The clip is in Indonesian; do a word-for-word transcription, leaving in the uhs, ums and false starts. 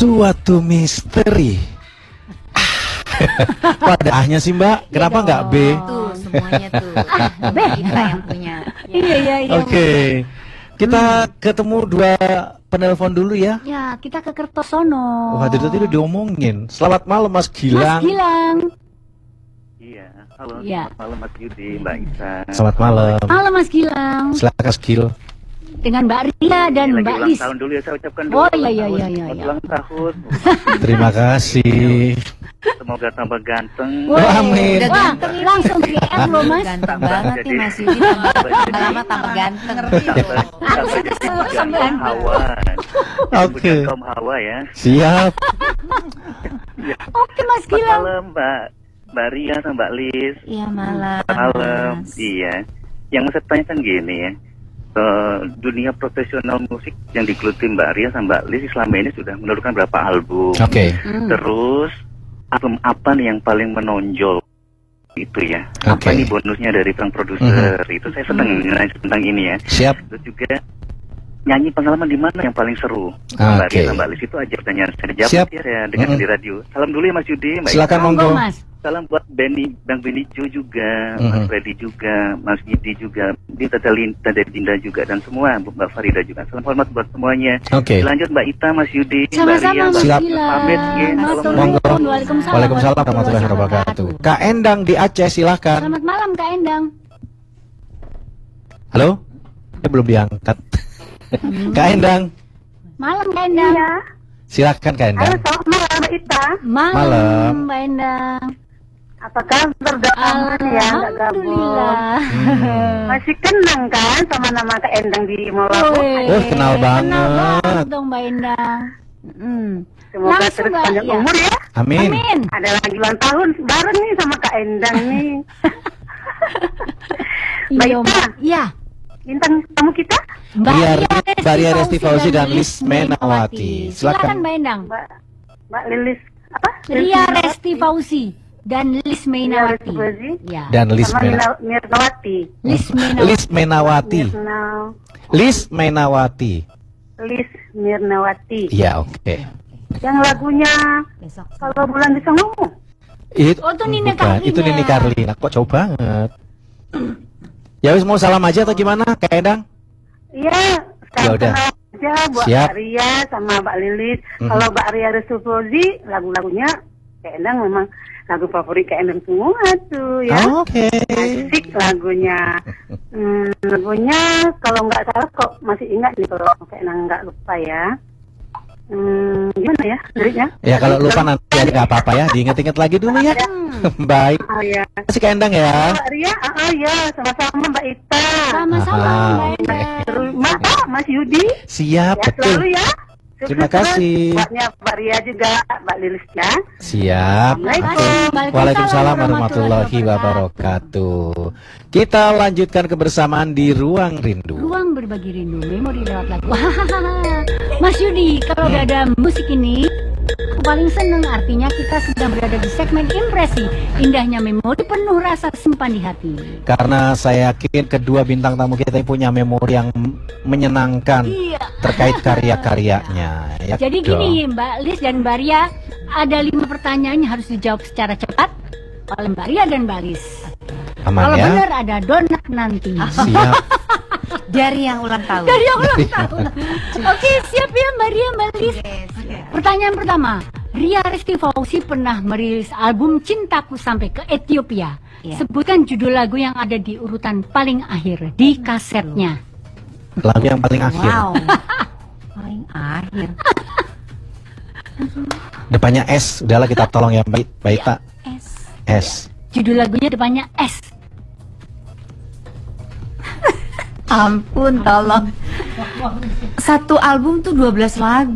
Suatu misteri. Kok ada A-nya sih Mbak? Kenapa Iya nggak B? Tuh semuanya tuh. B kita yang punya. Iya iya iya. Oke. Kita ketemu dua penelpon dulu ya. Ya, kita ke Kertosono. Wah, itu tadi diomongin. Selamat malam Mas Gilang. Mas Gilang. Iya, halo, Iya. selamat malam Mas Yudi, Mbak Isa. Selamat malam. Halo Mas Gilang. Silakan Mas Gil. Dengan Mbak Ria dan Ini lagi Mbak ulang Lis. tahun dulu ya, saya ucapkan dulu. Oh, iya, ulang iya, tahun. iya, iya, Selamat iya. ulang tahun. Terima kasih. Semoga tambah ganteng. Woi, Amin. Udah Wah, ganteng ini. langsung G M loh Mas. Ganteng banget nih Mas Yudi. Tambah lama tambah ganteng. Tambah tambah jadi kesel sama kaum Hawa. Oke. Bukan kaum Hawa ya. Siap. Oke Mas Selamat Gilang. malam Mbak Mbak Ria sama Mbak Lis. Iya malam. Selamat malam. Mas. Iya. Yang saya tanyakan gini ya. Eh, dunia profesional musik yang digeluti Mbak Ria sama Mbak Lis selama ini sudah menurunkan berapa album? Oke. Hmm. Terus album apa nih yang paling menonjol itu ya? Oke. Apa nih bonusnya dari sang produser? Itu saya senang nanya tentang ini ya. Siap. Terus juga nyanyi pengalaman di mana yang paling seru? Oke. Mbak Ria sama Mbak Lis itu aja pertanyaan saya jawab Siap. ya, ya dengan Mm-mm. di radio. Salam dulu ya Mas Yudi, Mbak Silakan Ika. monggo. Monggo Mas. Salam buat Benny, Bang Benny Jo juga, Mm-mm. Mas Freddy juga, Mas Yudi juga, di Tata Linta dari Dinda juga dan semua Mbak Farida juga. Salam hormat buat semuanya. Oke. Lanjut Mbak Ita, Mas Yudi, Mbak Sama-sama Ria, Mas Mbak Siap. Gilang. Pamit, ya. Matur Monggo. nuwun. Waalaikumsalam. Waalaikumsalam warahmatullahi wabarakatuh. Kak Endang di Aceh silakan. Selamat malam Kak Endang. Halo? Eh, belum diangkat. Kak Endang. Malam Kak Endang. Iya. Silakan Kak Endang. Halo, selamat malam Mbak Ita. Malam, Malam. Mbak Endang. Apa kabar? Udah aman ya, nggak gabung. Alhamdulillah. Hmm. Masih kenang kan sama nama Kak Endang di Molabu? Woi, Oh, kenal banget. Kenal banget dong Mbak Endang. Mm. Semoga Langsung, terus Mbak, panjang ya. umur ya. Amin. Amin. Ada lagi ulang tahun bareng nih sama Kak Endang nih. Mbak Iya, Ita, Mbak. Iya. bintang tamu kita? Mbak Ria- Ria Mbak Ria Resti Fauzi dan Lis Lis Menawati. Silakan Silakan. Mbak Endang. Mbak Mbak Lilis apa? Ria Resti Fauzi dan Lis Menawati. Ria Resti Fauzi. Ya. Dan Lis Sama Mena Mirna- Mirnawati. Lis Menawati. Lis Menawati. Mirna- Lis Menawati. Lis Mirnawati. Iya, oke. Yang lagunya Besok. Kalau Bulan Bisa Ngomong. Itu Oh, itu Nini bukan, Carlina. itu Nini Carlina. Kok jauh banget. Ya wis mau salam aja atau gimana Kak Endang? Iya, Ya sekarang udah. kenal aja buat Siap. Mbak Ria sama Mbak Lilis. Mhm. Kalau Mbak Ria Resufozi, lagu-lagunya Kak Endang memang lagu favorit Kak Endang semua tuh ya. Oke. Asik lagunya. Hmm, lagunya kalau nggak salah kok masih ingat nih kalau Kak Endang nggak lupa ya. Hmm, gimana ya liriknya? Ya kalau lupa nanti ya nggak apa-apa ya, diinget-inget lagi dulu ya. Baik. Oh ya. Kasih Kak Endang ya. Mbak Ria, ah ah, ya sama-sama Mbak Ita. Sama-sama Aha, Mbak oke. Endang. Terus Mas, ah, Mas Yudi. Siap, Ya betul. selalu ya. Terima Sukses terus kasih. buatnya Mbak Ria juga, Mbak Lilis ya. Siap. Waalaikumsalam. Waalaikumsalam warahmatullahi wabarakatuh. Kita lanjutkan kebersamaan di Ruang Rindu. Ruang berbagi rindu, memori lewat lagu. Hahaha. Mas Yudi, kalau udah ada musik ini, aku paling seneng. Artinya kita sedang berada di segmen impresi. Indahnya memori penuh rasa simpan di hati. Karena saya yakin kedua bintang tamu kita ini punya memori yang menyenangkan Iya. terkait karya-karyanya. Ya Jadi dong. gini Mbak Lis dan Mbak Ria, ada lima pertanyaan yang harus dijawab secara cepat oleh Mbak Ria dan Mbak Lis. Aman Kalau ya. benar ada donat nanti. Siap. Dari yang ulang tahun. Dari yang ulang tahun. Oke, siap ya Mbak Ria, Mbak Lis. Pertanyaan pertama, Ria Resti Fauzi pernah merilis album Cintaku Sampai ke Ethiopia. Iya. Sebutkan judul lagu yang ada di urutan paling akhir di kasetnya. Lagu yang paling akhir. Wow. Paling akhir. Depannya S. Udahlah kita tolong ya Mbak Mbak Ita. S. S. Judul lagunya depannya S. Ampun, tolong. Satu album tuh dua belas lagu.